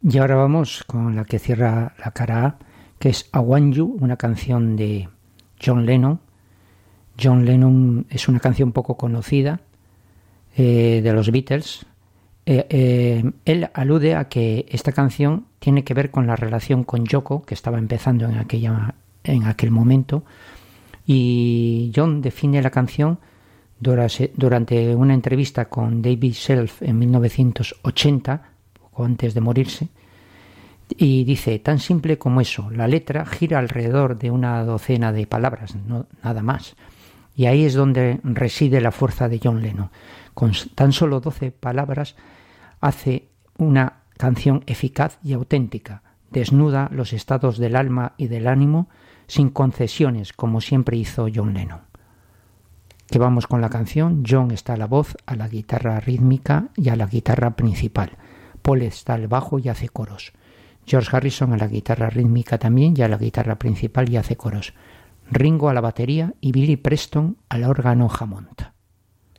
Y ahora vamos con la que cierra la cara A, que es I Want You, una canción de John Lennon. John Lennon es una canción poco conocida de los Beatles. Él alude a que esta canción tiene que ver con la relación con Yoko, que estaba empezando en aquel momento, y John define la canción durante una entrevista con David Self en 1980, poco antes de morirse, y dice: tan simple como eso, la letra gira alrededor de una docena de palabras, no, nada más. Y ahí es donde reside la fuerza de John Lennon. Con tan solo 12 palabras hace una canción eficaz y auténtica, desnuda los estados del alma y del ánimo, sin concesiones, como siempre hizo John Lennon. Que vamos con la canción. John está a la voz, a la guitarra rítmica y a la guitarra principal. Paul está al bajo y hace coros. George Harrison a la guitarra rítmica también y a la guitarra principal y hace coros. Ringo a la batería y Billy Preston al órgano Hammond.